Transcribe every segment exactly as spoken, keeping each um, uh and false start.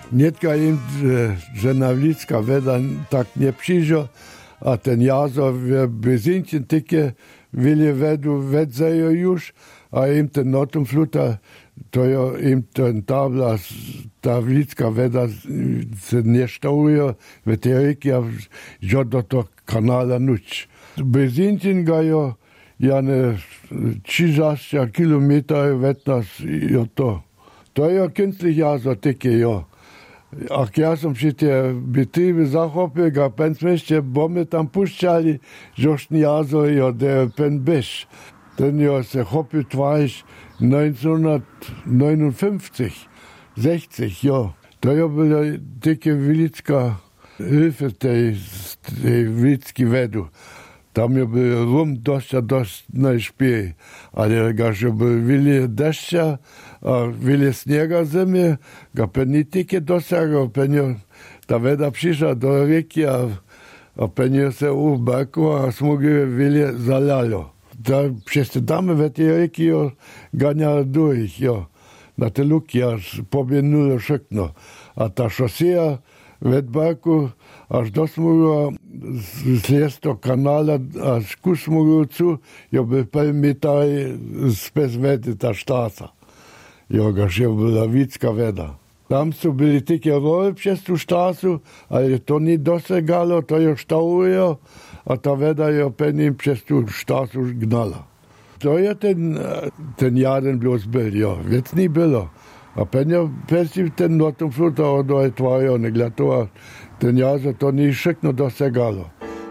Nietka im, że nawlicka weda tak nie przyjdzie, a ten jazo w Bezincie tykie wili wedu wedzejo już, a im ten notum fluta, to jo im ten tabla, nawlicka weda se nie stałuje, w teorii, że do to kanala nuć. Bezincie ga jo, jane trzydzieści kilometrów od nas jo to. To jo künstlich jazo tykie jo. A ja som si tie Betriebe zachopil, a pen sme ešte bomby tam pušťali, žoštný jazo jo, der pen beš. Ten jo se chopil tvář neunzehnhundertneunundfünfzig, sechzig, jo. To jo byla také velická hilfe tej, tej velický vedu. Tam jo byl rum dost a dost nejšpěj. Ale gaž jo byl vili dešťa a vili sněga země, ga pen ni tyke dosagal, pen jo ta veda přišla do rieky a, a pen jo se u baku a smugi vili zaljalo. Da přes te dame ve té rieky jo ganjala durch, jo. Na te luky až poběhnulo všechno. A ta šosea ved baku až do smugu z toho kanála až ku smugu cu, jo byl pěl metrů zpět vedy ta štáca. Jo, gaž jo byla vícka veda. Tam jsou byly tyky roly přes tu štácu, ale to nie dosegalo, to jo štaujo, a ta veda jo pením přes tu štácu gnala. To je ten, ten jaden bloß byl, jo, věc nie bylo. A penjo pesi ten notum fluta odo je tvojo, negled to, ten jazo to nie všechno dosegalo.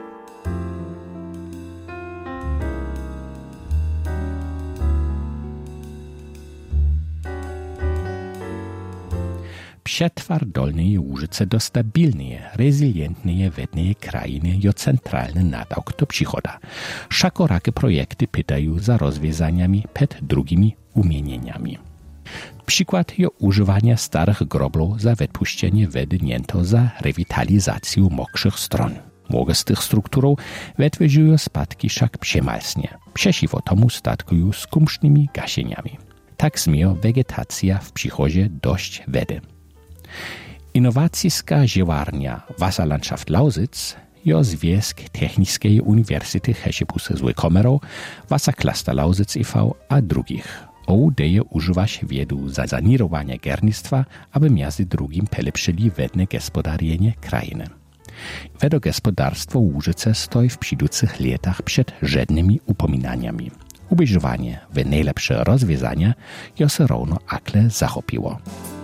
Przetwar Dolnej Łużyce do stabilnej, rezilientnej wednej krajiny jo centralny nadawk do przychoda. Szakorakie projekty pytają za rozwiązaniami przed drugimi umienieniami. Przykład jo używania starych groblów za wypuszczenie wedy niento za rewitalizację mokrzych stron. Mogę z tych strukturów wytworzyły spadki wszak przemalsnie. Przeciwko tomu statkują z kumsznymi gasieniami. Tak zmiejo wegetacja w przychodzie dość wedy. Innowacyjska ziewarnia Wasserlandschaft Lausitz jo Związk Technicznej Uniwersytety Heszepusy z Łykomerą, Wassercluster Lausitz e V a drugich. O deje używać wiedu za zanirowanie gernistwa, aby między drugim polepszyli wedne gospodarienie krajiny. Wedo gospodarstwo Łużyce stoi w przyjducych latach przed żadnymi upominaniami. Ubieżywanie w najlepsze rozwiązania jo se równo akle zachopiło.